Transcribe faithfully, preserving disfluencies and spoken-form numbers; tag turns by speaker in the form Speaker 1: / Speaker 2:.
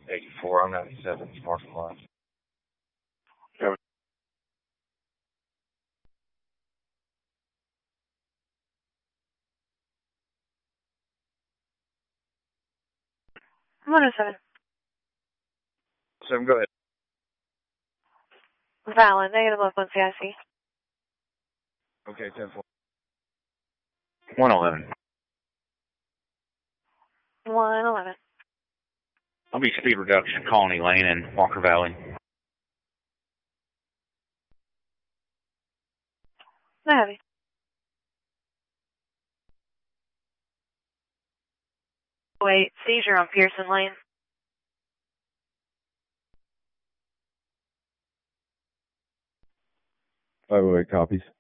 Speaker 1: eighty-four on ninety-seven, parking lot.
Speaker 2: one oh seven.
Speaker 1: Seven, go ahead.
Speaker 2: Valid, negative left one C I C.
Speaker 1: Okay, ten four.
Speaker 3: one eleven.
Speaker 2: one eleven.
Speaker 3: I'll be speed reduction, Colony Lane in Walker Valley.
Speaker 2: No heavy. Wait, seizure on Pearson Lane.
Speaker 4: five oh eight copies.